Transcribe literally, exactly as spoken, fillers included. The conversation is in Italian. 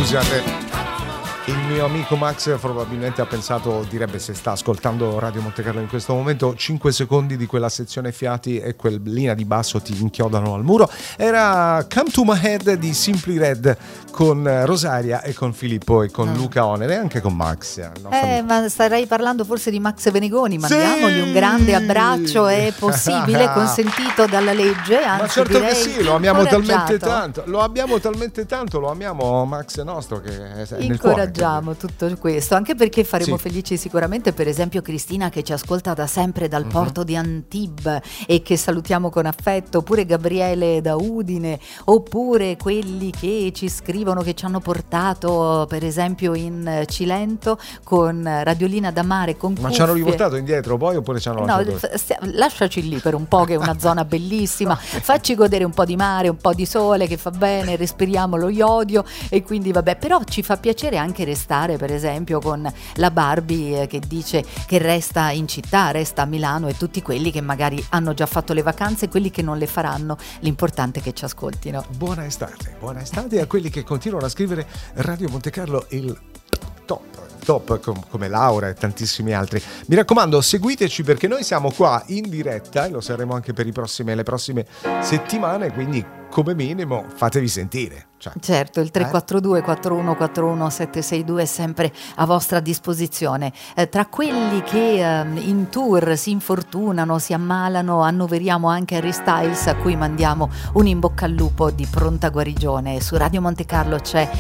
scusate. Il mio amico Max probabilmente ha pensato, direbbe se sta ascoltando Radio Monte Carlo in questo momento, cinque secondi di quella sezione fiati e quel linea di basso ti inchiodano al muro. Era Come to My Head di Simply Red con Rosaria e con Filippo e con ah. Luca Onere e anche con Max. Eh, ma starei parlando forse di Max Venegoni, mandiamogli sì! un grande abbraccio, è possibile, consentito dalla legge, anzi ma certo direi che sì, lo amiamo talmente incoraggiato. tanto, lo abbiamo talmente tanto, lo amiamo Max nostro che è nel incoraggiamo cuore, tutto questo, anche perché faremo sì. felici sicuramente per esempio Cristina che ci ascolta da sempre dal uh-huh. porto di Antibes e che salutiamo con affetto, oppure Gabriele da Udine, oppure quelli che ci scrivono che ci hanno portato per esempio in Cilento con Radiolina da mare con ma cuffie. ci hanno riportato indietro poi oppure ci hanno no, lasciato? Stia, lasciaci lì per un po' che è una zona bellissima, facci godere un po' di mare, un po' di sole che fa bene, respiriamo lo iodio e quindi vabbè, però ci fa piacere anche restare per esempio con la Barbie eh, che dice che resta in città, resta a Milano, e tutti quelli che magari hanno già fatto le vacanze e quelli che non le faranno, l'importante è che ci ascoltino. Buona estate, buona estate a quelli che continuano a scrivere Radio Monte Carlo il top top come Laura e tantissimi altri. Mi raccomando, seguiteci perché noi siamo qua in diretta e lo saremo anche per i prossimi, le prossime settimane, quindi come minimo fatevi sentire. Cioè, certo, il tre eh? quattro due quattro uno quattro uno sette sei due è sempre a vostra disposizione. Eh, tra quelli che eh, in tour si infortunano, si ammalano, annoveriamo anche Harry Styles, a cui mandiamo un in bocca al lupo di pronta guarigione. Su Radio Monte Carlo c'è